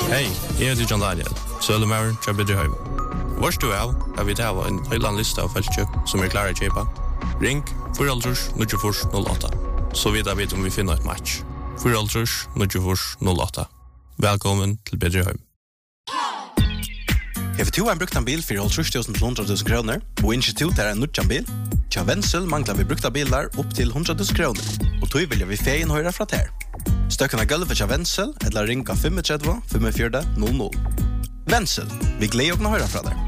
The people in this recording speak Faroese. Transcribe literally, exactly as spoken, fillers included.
Hej, jag heter John Daniel, Söllemauren, jag blir hem. Vars du är, har vi där en hel lista av fältköp som är klara att köpa. Ring fyra noll fyra noll åtta, så vidare vet om vi finner ett match. fyra noll fyra noll åtta. Välkommen till Bedreheim. Jag vet ju en brukt en bil för noll tusen hundra tusen kronor och institut är en nutjan bil. Tja Wenzel manglar vi brukta bilar upp till hundra tusen kronor och då vill jag vi fein höra från här. Stökarna gulvet tja Wenzel eller ringa fem tre fem fyra noll noll. Wenzel, vi gleder oss att höra från där.